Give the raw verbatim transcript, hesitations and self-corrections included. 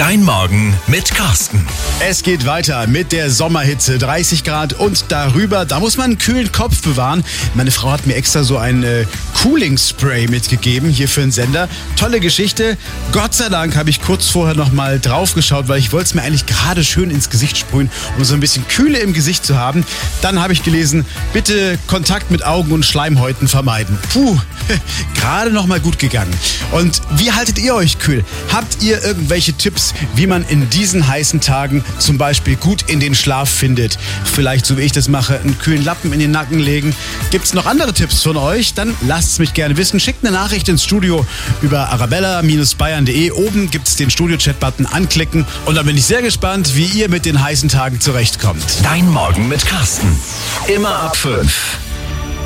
Dein Morgen mit Carsten. Es geht weiter mit der Sommerhitze, dreißig Grad und darüber. Da muss man einen kühlen Kopf bewahren. Meine Frau hat mir extra so ein äh, Cooling Spray mitgegeben hier für den Sender. Tolle Geschichte. Gott sei Dank habe ich kurz vorher noch mal drauf geschaut, weil ich wollte es mir eigentlich gerade schön ins Gesicht sprühen, um so ein bisschen Kühle im Gesicht zu haben. Dann habe ich gelesen, bitte Kontakt mit Augen und Schleimhäuten vermeiden. Puh, gerade noch mal gut gegangen. Und wie haltet ihr euch kühl? Habt ihr irgendwelche Tipps, wie man in diesen heißen Tagen zum Beispiel gut in den Schlaf findet? Vielleicht, so wie ich das mache, einen kühlen Lappen in den Nacken legen. Gibt es noch andere Tipps von euch? Dann lasst es mich gerne wissen. Schickt eine Nachricht ins Studio über arabella Bindestrich bayern punkt de. Oben gibt es den Studio-Chat-Button, anklicken. Und dann bin ich sehr gespannt, wie ihr mit den heißen Tagen zurechtkommt. Dein Morgen mit Carsten. Immer ab fünf.